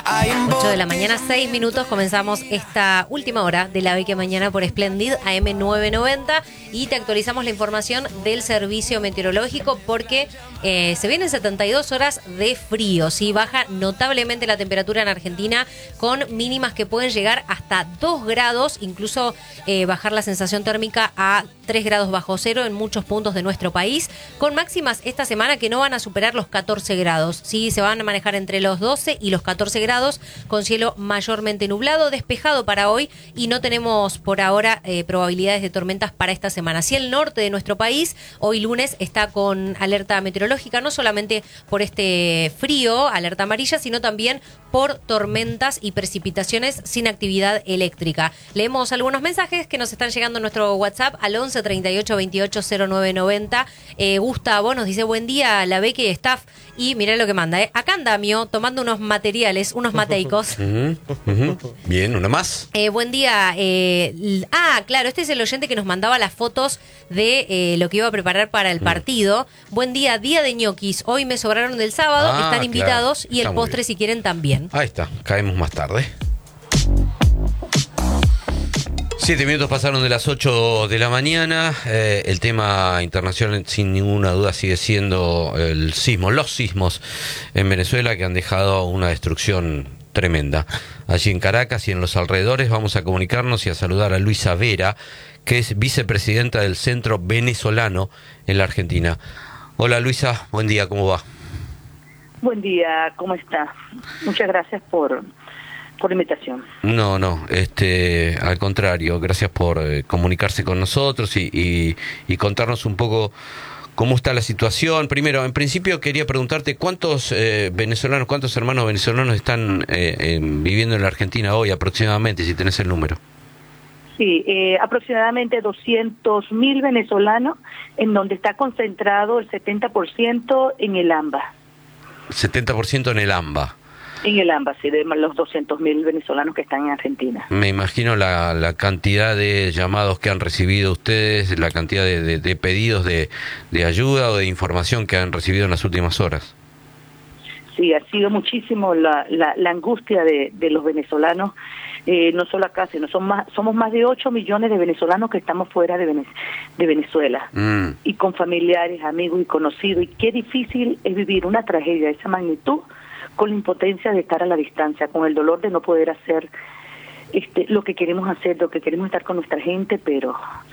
8 de la mañana, 6 minutos, comenzamos esta última hora de la Vecchia Mañana por Splendid AM990 y te actualizamos la información del servicio meteorológico porque se vienen 72 horas de frío, ¿sí? Baja notablemente la temperatura en Argentina con mínimas que pueden llegar hasta 2 grados, incluso bajar la sensación térmica a 3 grados bajo cero en muchos puntos de nuestro país, con máximas esta semana que no van a superar los 14 grados, ¿sí? Se van a manejar entre los 12 y los 14 grados, con cielo mayormente nublado, despejado para hoy y no tenemos por ahora probabilidades de tormentas para esta semana. Si el norte de nuestro país hoy lunes está con alerta meteorológica, no solamente por este frío, alerta amarilla, sino también por tormentas y precipitaciones sin actividad eléctrica. Leemos algunos mensajes que nos están llegando en nuestro WhatsApp al 11 38 28 0990. Gustavo nos dice: buen día, la Vecchia y staff. Y mirá lo que manda, acá Andamio tomando unos materiales, unos mateicos. Bien, una más. Buen día. Claro, este es el oyente que nos mandaba las fotos de lo que iba a preparar para el partido. Buen día, día de ñoquis. Hoy me sobraron del sábado, están invitados, claro, y el postre si quieren también. Ahí está, caemos más tarde. 7 minutos pasaron de las 8 de la mañana. El tema internacional, sin ninguna duda, sigue siendo el sismo, los sismos en Venezuela, que han dejado una destrucción tremenda. Allí en Caracas y en los alrededores vamos a comunicarnos y a saludar a Luisa Vera, que es vicepresidenta del Centro Venezolano en la Argentina. Hola Luisa, buen día, ¿cómo va? Buen día, ¿cómo está? Muchas gracias por la invitación. No, al contrario, gracias por comunicarse con nosotros y contarnos un poco cómo está la situación. Primero, en principio quería preguntarte cuántos cuántos hermanos venezolanos están viviendo en la Argentina hoy aproximadamente, si tenés el número. Sí, aproximadamente 200.000 venezolanos, en donde está concentrado el 70% en el AMBA. 70% en el AMBA. En el AMBA, sí, de los 200.000 venezolanos que están en Argentina. Me imagino la cantidad de llamados que han recibido ustedes, la cantidad de pedidos de ayuda o de información que han recibido en las últimas horas. Sí, ha sido muchísimo la angustia de los venezolanos, no solo acá, sino somos más de 8 millones de venezolanos que estamos fuera de Venezuela, y con familiares, amigos y conocidos, y qué difícil es vivir una tragedia de esa magnitud con la impotencia de estar a la distancia, con el dolor de no poder hacer lo que queremos hacer, lo que queremos estar con nuestra gente, pero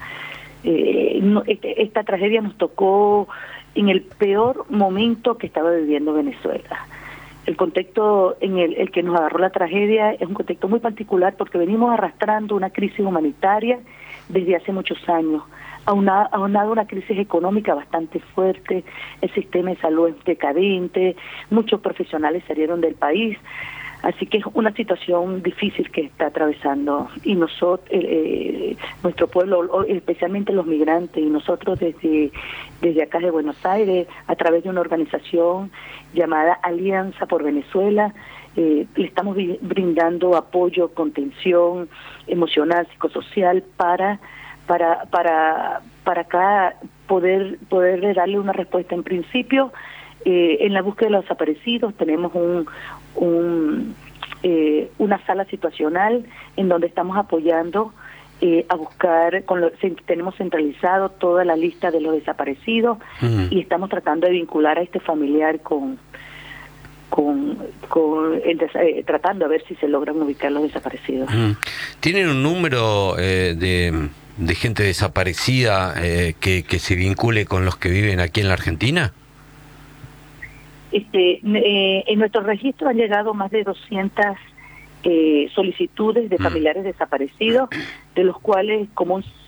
esta tragedia nos tocó en el peor momento que estaba viviendo Venezuela. El contexto en el que nos agarró la tragedia es un contexto muy particular porque venimos arrastrando una crisis humanitaria desde hace muchos años, aunado a una crisis económica bastante fuerte, el sistema de salud es decadente, muchos profesionales salieron del país, así que es una situación difícil que está atravesando, y nosotros, nuestro pueblo, especialmente los migrantes, y nosotros desde acá de Buenos Aires, a través de una organización llamada Alianza por Venezuela, le estamos brindando apoyo, contención emocional, psicosocial para acá poder darle una respuesta. En principio, en la búsqueda de los desaparecidos tenemos una sala situacional en donde estamos apoyando a buscar, tenemos centralizado toda la lista de los desaparecidos, y estamos tratando de vincular a este familiar tratando a ver si se logran ubicar los desaparecidos. ¿Tienen un número de gente desaparecida que se vincule con los que viven aquí en la Argentina? En nuestro registro han llegado más de 200 solicitudes de familiares desaparecidos, de los cuales como un